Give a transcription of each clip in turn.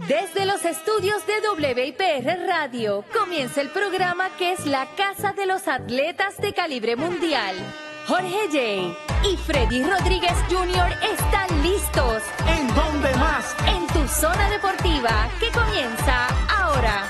Desde los estudios de WIPR Radio comienza el programa que es la casa de los atletas de calibre mundial. Jorge J. y Freddy Rodríguez Jr. están listos. ¿En dónde más? En tu zona deportiva, que comienza ahora.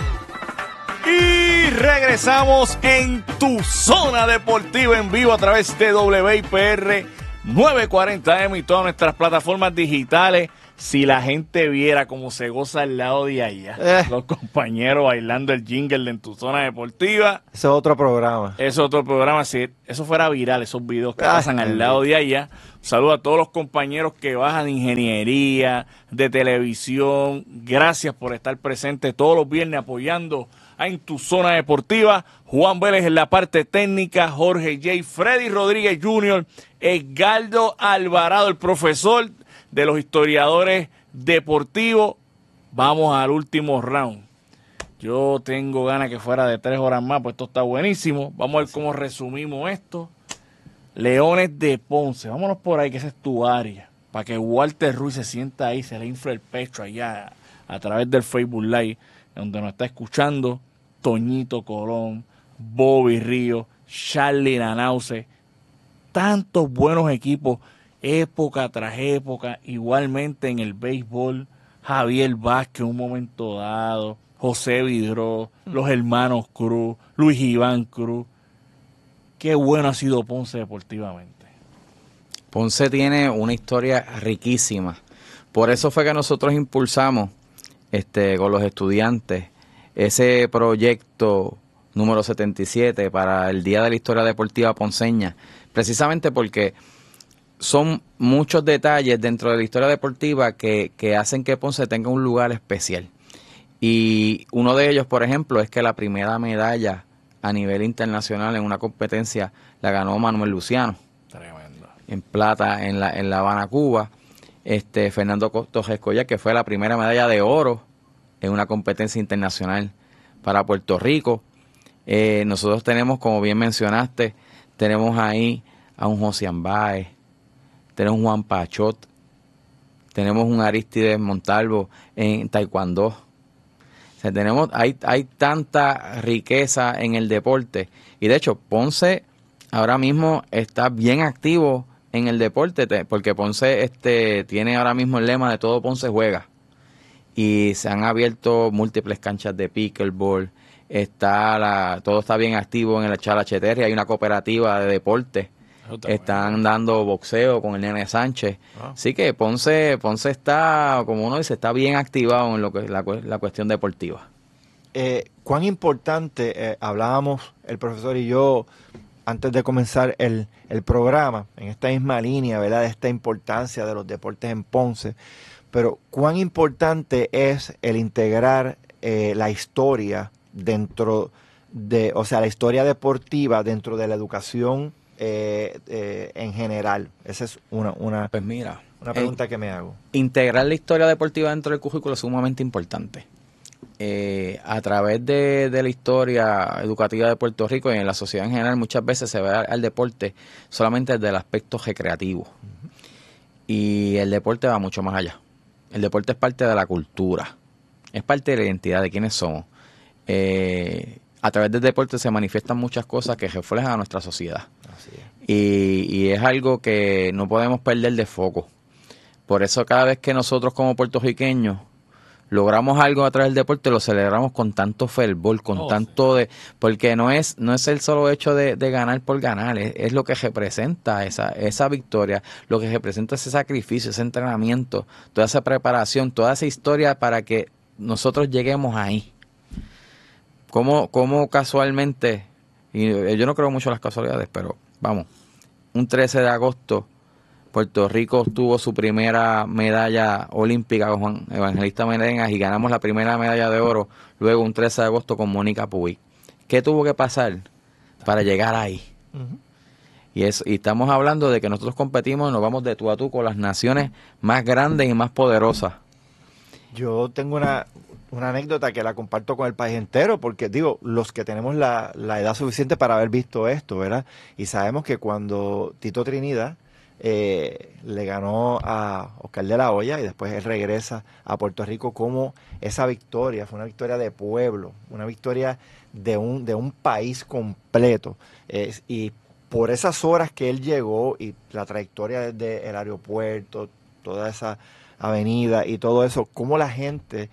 Y regresamos en tu zona deportiva en vivo a través de WIPR 940M y todas nuestras plataformas digitales. Si la gente viera cómo se goza al lado de allá, los compañeros bailando el jingle de En tu zona deportiva. Ese es otro programa. Eso es otro programa. Si eso fuera viral, esos videos que pasan al lado de allá. Saludos a todos los compañeros que bajan de ingeniería, de televisión. Gracias por estar presentes todos los viernes apoyando a En tu zona deportiva. Juan Vélez en la parte técnica, Jorge J., Freddy Rodríguez Jr., Edgardo Alvarado, el profesor de los historiadores deportivos. Vamos al último round. Yo tengo ganas que fuera de 3 horas más, pues esto está buenísimo. Vamos a ver cómo resumimos esto. Leones de Ponce, vámonos por ahí, que esa es tu área, para que Walter Ruiz se sienta ahí, se le infla el pecho allá a través del Facebook Live, donde nos está escuchando Toñito Colón, Bobby Río, Charlie Lanause, tantos buenos equipos, época tras época, igualmente en el béisbol, Javier Vázquez en un momento dado, José Vidró, los hermanos Cruz, Luis Iván Cruz. Qué bueno ha sido Ponce deportivamente. Ponce tiene una historia riquísima. Por eso fue que nosotros impulsamos con los estudiantes ese proyecto número 77 para el Día de la Historia Deportiva Ponceña, precisamente porque son muchos detalles dentro de la historia deportiva que hacen que Ponce tenga un lugar especial. Y uno de ellos, por ejemplo, es que la primera medalla a nivel internacional en una competencia la ganó Manuel Luciano. Tremendo. En plata en La Habana, Cuba. Fernando Torres Collar, que fue la primera medalla de oro en una competencia internacional para Puerto Rico. Nosotros tenemos, como bien mencionaste, tenemos ahí a un José Ambáez, tenemos un Juan Pachot, tenemos un Aristides Montalvo en taekwondo. O sea, hay tanta riqueza en el deporte. Y de hecho, Ponce ahora mismo está bien activo en el deporte, porque Ponce tiene ahora mismo el lema de todo Ponce juega. Y se han abierto múltiples canchas de pickleball. Todo está bien activo en el Chalacheterri. Hay una cooperativa de deporte. Están dando boxeo con el Nene Sánchez. Así que Ponce está, como uno dice, está bien activado en lo que es la cuestión deportiva. ¿Cuán importante, hablábamos el profesor y yo antes de comenzar el programa, en esta misma línea, ¿verdad?, de esta importancia de los deportes en Ponce, pero cuán importante es el integrar la historia dentro de, o sea, la historia deportiva dentro de la educación en general? Esa es una pregunta que me hago. Integrar la historia deportiva dentro del currículo es sumamente importante. A través de la historia educativa de Puerto Rico y en la sociedad en general, muchas veces se ve al deporte solamente desde el aspecto recreativo. Y el deporte va mucho más allá. El deporte es parte de la cultura, es parte de la identidad de quiénes somos. A través del deporte se manifiestan muchas cosas que reflejan a nuestra sociedad. Así es. Y es algo que no podemos perder de foco. Por eso cada vez que nosotros como puertorriqueños logramos algo a través del deporte, lo celebramos con tanto fervor, porque no es el solo hecho de ganar por ganar, es lo que representa esa victoria, lo que representa ese sacrificio, ese entrenamiento, toda esa preparación, toda esa historia para que nosotros lleguemos ahí. Como casualmente, y yo no creo mucho en las casualidades, pero vamos, un 13 de agosto, Puerto Rico obtuvo su primera medalla olímpica con Juan Evangelista Menegas y ganamos la primera medalla de oro luego un 13 de agosto con Mónica Puig. ¿Qué tuvo que pasar para llegar ahí? Y estamos hablando de que nosotros competimos y nos vamos de tú a tú con las naciones más grandes y más poderosas. Yo tengo una anécdota que la comparto con el país entero, porque digo, los que tenemos la edad suficiente para haber visto esto, ¿verdad? Y sabemos que cuando Tito Trinidad le ganó a Oscar de la Hoya, y después él regresa a Puerto Rico. Como esa victoria fue una victoria de pueblo, una victoria de un país completo. Y por esas horas que él llegó y la trayectoria desde el aeropuerto, toda esa avenida y todo eso, cómo la gente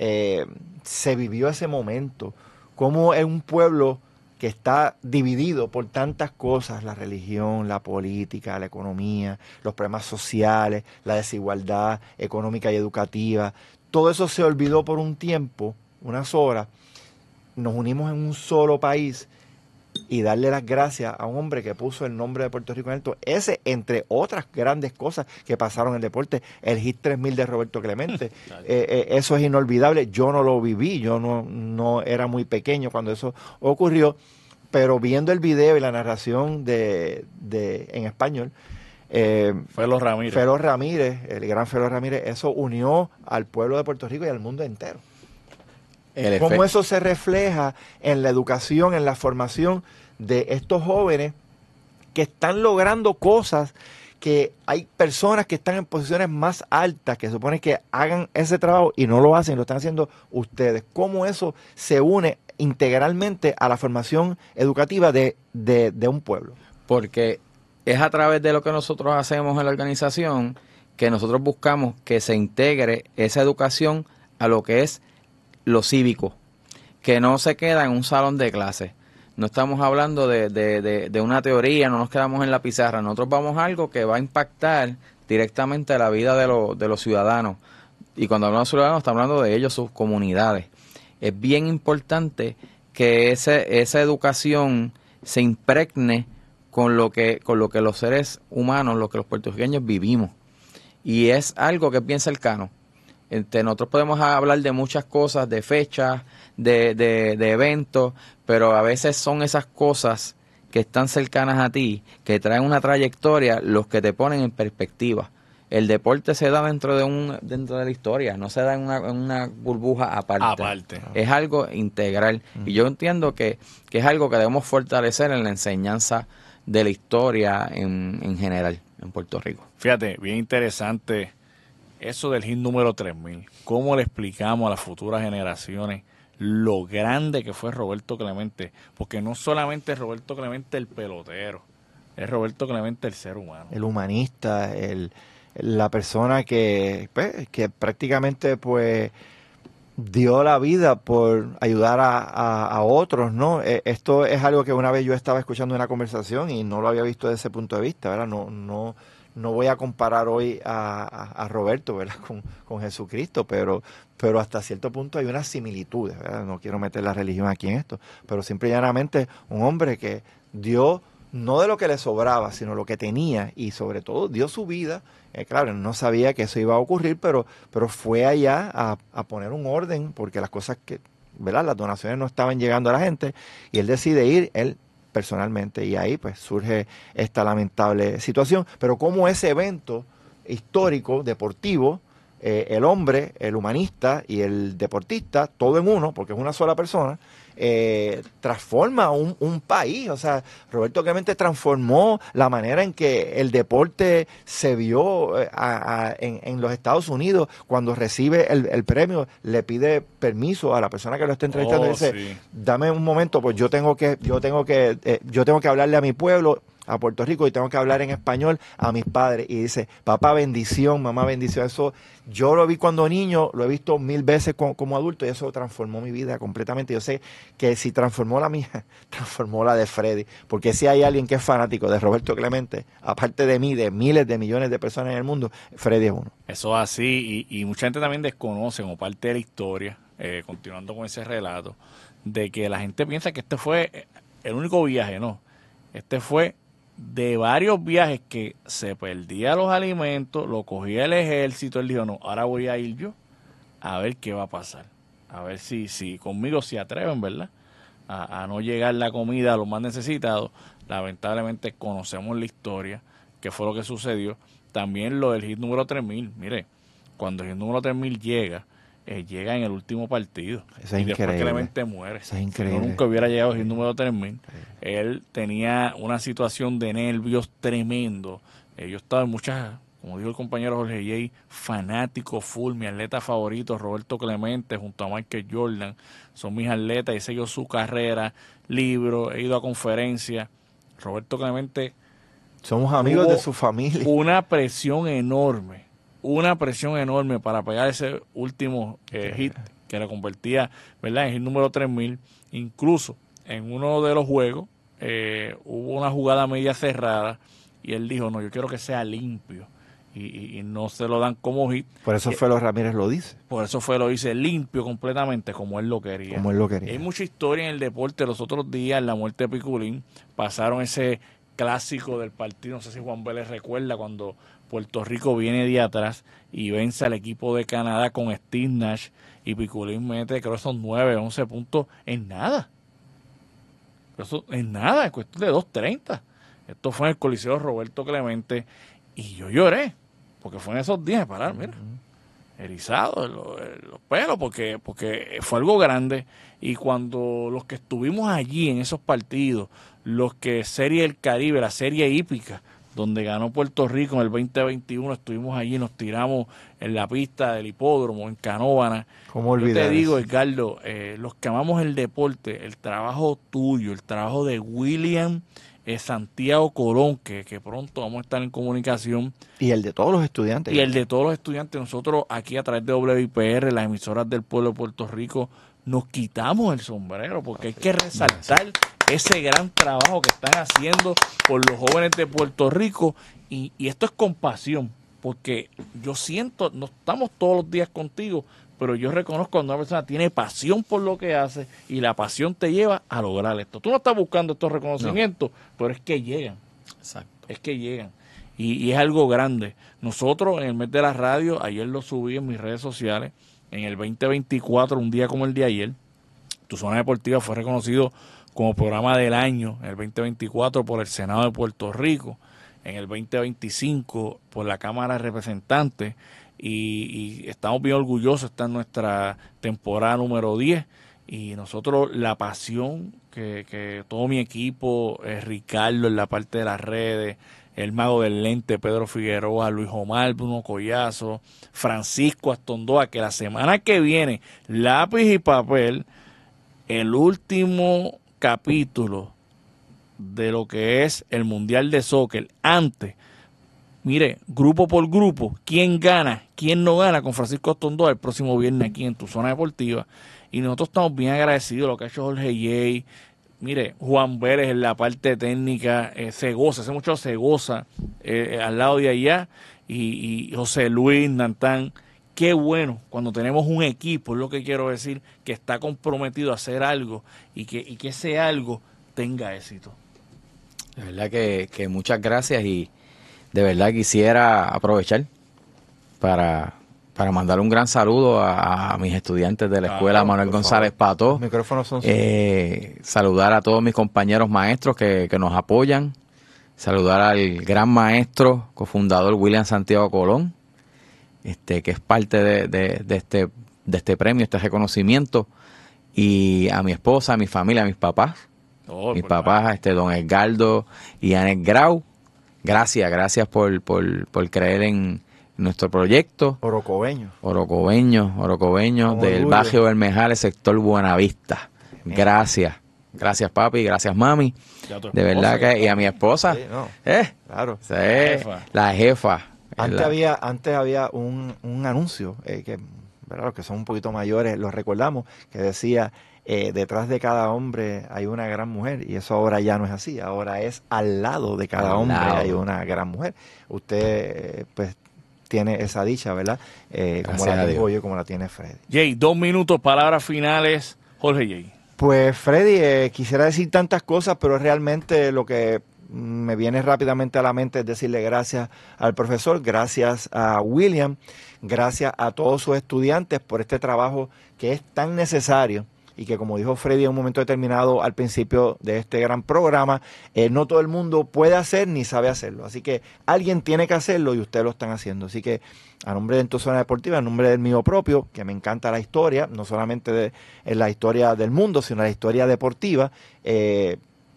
se vivió ese momento, cómo es un pueblo que está dividido por tantas cosas: la religión, la política, la economía, los problemas sociales, la desigualdad económica y educativa. Todo eso se olvidó por un tiempo, unas horas. Nos unimos en un solo país, y darle las gracias a un hombre que puso el nombre de Puerto Rico en alto. Ese, entre otras grandes cosas que pasaron en el deporte, el Hit 3000 de Roberto Clemente. Eso es inolvidable. Yo no lo viví, yo no era muy pequeño cuando eso ocurrió, pero viendo el video y la narración en español, Felo Ramírez, el gran Felo Ramírez, eso unió al pueblo de Puerto Rico y al mundo entero. Cómo eso se refleja en la educación, en la formación de estos jóvenes que están logrando cosas, que hay personas que están en posiciones más altas, que supone que hagan ese trabajo y no lo hacen, lo están haciendo ustedes. Cómo eso se une integralmente a la formación educativa de un pueblo. Porque es a través de lo que nosotros hacemos en la organización que nosotros buscamos que se integre esa educación a lo que es lo cívico, que no se queda en un salón de clase. No estamos hablando de una teoría, no nos quedamos en la pizarra. Nosotros vamos a algo que va a impactar directamente la vida de los ciudadanos. Y cuando hablamos de ciudadanos, estamos hablando de ellos, sus comunidades. Es bien importante que esa educación se impregne con lo que los seres humanos, lo que los puertorriqueños vivimos. Y es algo que es bien cercano. Nosotros podemos hablar de muchas cosas, de fechas, de eventos, pero a veces son esas cosas que están cercanas a ti, que traen una trayectoria, los que te ponen en perspectiva. El deporte se da dentro de la historia, no se da en una burbuja aparte. Es algo integral. Y yo entiendo que es algo que debemos fortalecer en la enseñanza de la historia en general en Puerto Rico. Fíjate, bien interesante eso del hit número 3000. ¿Cómo le explicamos a las futuras generaciones lo grande que fue Roberto Clemente? Porque no solamente es Roberto Clemente el pelotero, es Roberto Clemente el ser humano. El humanista, la persona que prácticamente pues dio la vida por ayudar a otros, ¿no? Esto es algo que una vez yo estaba escuchando en una conversación y no lo había visto desde ese punto de vista, ¿verdad? No voy a comparar hoy a Roberto, ¿verdad? con Jesucristo, pero hasta cierto punto hay unas similitudes, ¿verdad? No quiero meter la religión aquí en esto, pero simple y llanamente un hombre que dio no de lo que le sobraba, sino lo que tenía, y sobre todo dio su vida. Claro, no sabía que eso iba a ocurrir, pero fue allá a poner un orden, porque las cosas ¿verdad? Las donaciones no estaban llegando a la gente, y él decide ir, él personalmente, y ahí pues surge esta lamentable situación. Pero como ese evento histórico, deportivo, el hombre, el humanista y el deportista, todo en uno, porque es una sola persona, transforma un país. O sea, Roberto Clemente transformó la manera en que el deporte se vio en los Estados Unidos. Cuando recibe el premio, le pide permiso a la persona que lo está entrevistando y dice, sí, dame un momento, pues yo tengo que hablarle a mi pueblo, a Puerto Rico, y tengo que hablar en español a mis padres. Y dice, papá, bendición, mamá, bendición. Eso yo lo vi cuando niño, lo he visto 1000 veces como adulto, y eso transformó mi vida completamente. Yo sé que si transformó la mía, transformó la de Freddy, porque si hay alguien que es fanático de Roberto Clemente, aparte de mí, de miles de millones de personas en el mundo, Freddy es uno. Eso es así, y mucha gente también desconoce, como parte de la historia, continuando con ese relato, de que la gente piensa que este fue el único viaje. No, este fue de varios viajes que se perdía los alimentos, lo cogía el ejército. Él dijo, no, ahora voy a ir yo a ver qué va a pasar, a ver si conmigo se atreven, ¿verdad?, a no llegar la comida a los más necesitados. Lamentablemente conocemos la historia, que fue lo que sucedió. También lo del hit número 3000, mire, cuando el hit número 3000 llega en el último partido. Eso es y después Clemente muere. Eso es increíble. Si no, nunca hubiera llegado el número 3000. Él tenía una situación de nervios tremendo. Yo estaba en muchas como dijo el compañero Jorge J., fanático full, mi atleta favorito, Roberto Clemente, junto a Michael Jordan, son mis atletas, he seguido su carrera, libros, he ido a conferencias. Roberto Clemente... Somos amigos de su familia. Una presión enorme para pegar ese último hit que la convertía, ¿verdad?, en el número 3000. Incluso en uno de los juegos hubo una jugada media cerrada y él dijo, no, yo quiero que sea limpio. Y no se lo dan como hit. Por eso fue los Ramírez lo dice. Por eso fue lo dice limpio completamente como él lo quería. Como él lo quería. Hay mucha historia en el deporte. Los otros días, en la muerte de Piculín, pasaron ese clásico del partido. No sé si Juan Vélez recuerda cuando Puerto Rico viene de atrás y vence al equipo de Canadá con Steve Nash y Piculín mete, creo que son 9, 11 puntos en nada. Eso en nada, es cuestión de 2.30. Esto fue en el Coliseo Roberto Clemente y yo lloré. Porque fue en esos días de parar, mira, erizado los pelos, porque fue algo grande. Y cuando los que estuvimos allí en esos partidos, los que Serie del Caribe, la serie hípica, donde ganó Puerto Rico en el 2021, estuvimos allí, nos tiramos en la pista del hipódromo, en Canóvana. ¿Cómo olvidar Yo te digo, eso? Edgardo, los que amamos el deporte, el trabajo tuyo, el trabajo de William Santiago Colón, que pronto vamos a estar en comunicación. Y el de todos los estudiantes. Y el de todos los estudiantes. Nosotros aquí a través de WIPR, las emisoras del pueblo de Puerto Rico, nos quitamos el sombrero porque hay que resaltar ese gran trabajo que están haciendo por los jóvenes de Puerto Rico. Y esto es con pasión, porque yo siento, no estamos todos los días contigo, pero yo reconozco cuando una persona tiene pasión por lo que hace y la pasión te lleva a lograr esto. Tú no estás buscando estos reconocimientos, pero es que llegan. Exacto. Es que llegan. Y es algo grande. Nosotros en el mes de la radio, ayer lo subí en mis redes sociales, en el 2024, un día como el de ayer, Tu Zona Deportiva fue reconocido como programa del año en el 2024 por el Senado de Puerto Rico, en el 2025 por la Cámara de Representantes, y estamos bien orgullosos. Esta es nuestra temporada número 10 y nosotros la pasión que todo mi equipo, Ricardo en la parte de las redes, el mago del lente Pedro Figueroa, Luis Omar, Bruno Collazo, Francisco Astondoa, que la semana que viene, lápiz y papel, el último capítulo de lo que es el Mundial de Soccer, antes, mire, grupo por grupo, quién gana, quién no gana con Francisco Astondoa el próximo viernes aquí en Tu Zona Deportiva. Y nosotros estamos bien agradecidos de lo que ha hecho Jorge J. Mire, Juan Vélez en la parte técnica, se goza al lado de allá, y José Luis Nantán. Qué bueno cuando tenemos un equipo, es lo que quiero decir, que está comprometido a hacer algo y que ese algo tenga éxito. De verdad que muchas gracias, y de verdad quisiera aprovechar para mandar un gran saludo a mis estudiantes de la escuela Manuel González Pató. Los micrófonos son saludar a todos mis compañeros maestros que nos apoyan. Saludar al gran maestro, cofundador William Santiago Colón, que es parte de este premio, este reconocimiento. Y a mi esposa, a mi familia, a mis papás. Mis papás, don Edgardo y Anet Grau. Gracias por creer en nuestro proyecto. Orocobeño del barrio Bermejales, sector Buenavista. Gracias papi, gracias mami. De verdad que, y a mi esposa, sí, no, claro, sí, la jefa. Antes había un anuncio que, ¿verdad?, los que son un poquito mayores lo recordamos, que decía, detrás de cada hombre hay una gran mujer, y eso ahora ya no es así, ahora es al lado de cada hombre hay una gran mujer. Usted pues tiene esa dicha, ¿verdad? Como la tengo yo, como la tiene Freddy. Jay, 2 minutos, palabras finales, Jorge Jay. Pues Freddy, quisiera decir tantas cosas, pero realmente lo que me viene rápidamente a la mente es decirle gracias al profesor, gracias a William, gracias a todos sus estudiantes por este trabajo que es tan necesario y que, como dijo Freddy en un momento determinado al principio de este gran programa, no todo el mundo puede hacer ni sabe hacerlo. Así que alguien tiene que hacerlo y ustedes lo están haciendo. Así que a nombre de Tu Zona Deportiva, a nombre del mío propio, que me encanta la historia, no solamente la historia del mundo, sino la historia deportiva,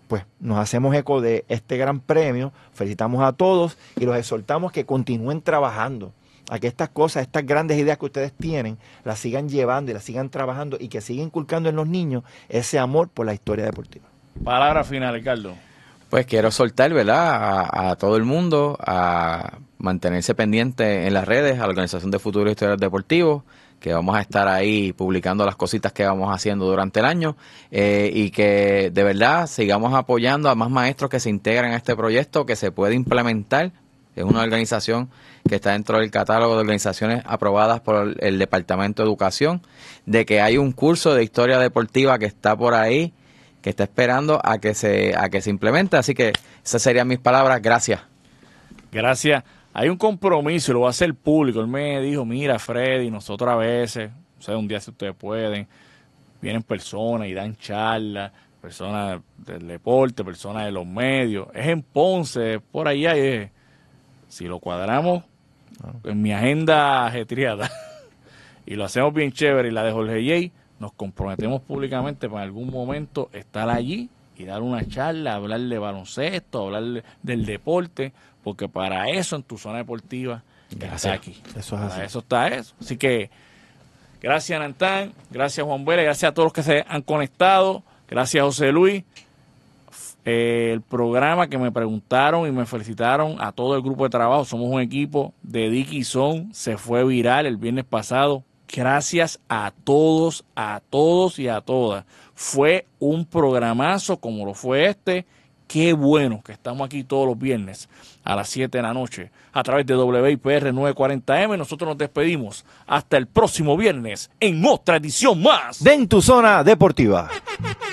pues nos hacemos eco de este gran premio, felicitamos a todos y los exhortamos que continúen trabajando, a que estas cosas, estas grandes ideas que ustedes tienen, las sigan llevando y las sigan trabajando y que sigan inculcando en los niños ese amor por la historia deportiva. Palabra final, Ricardo. Pues quiero soltar, ¿verdad?, a todo el mundo a mantenerse pendiente en las redes, a la Organización de Futuros Historiadores Deportivos, que vamos a estar ahí publicando las cositas que vamos haciendo durante el año, y que de verdad sigamos apoyando a más maestros que se integran a este proyecto, que se puede implementar. Es una organización que está dentro del catálogo de organizaciones aprobadas por el Departamento de Educación, de que hay un curso de historia deportiva que está por ahí, que está esperando a que se implemente. Así que esas serían mis palabras. Gracias. Gracias. Hay un compromiso y lo va a hacer público. Él me dijo, mira, Freddy, nosotros a veces, o sea, un día si ustedes pueden, vienen personas y dan charlas, personas del deporte, personas de los medios. Es en Ponce, por allá. Si lo cuadramos en mi agenda ajetreada y lo hacemos bien chévere y la de Jorge J., nos comprometemos públicamente para en algún momento estar allí y dar una charla, hablar de baloncesto, hablar del deporte, porque para eso en tu zona deportiva está aquí. Eso es así. Para eso está eso. Así que gracias, Nantán, gracias, Juan Vélez, gracias a todos los que se han conectado, gracias, José Luis. El programa que me preguntaron y me felicitaron a todo el grupo de trabajo, somos un equipo de Dick y Son, se fue viral el viernes pasado. Gracias a todos y a todas. Fue un programazo como lo fue este. Qué bueno que estamos aquí todos los viernes a las 7 de la noche a través de WIPR 940M. Nosotros nos despedimos hasta el próximo viernes en otra edición más de En Tu Zona Deportiva.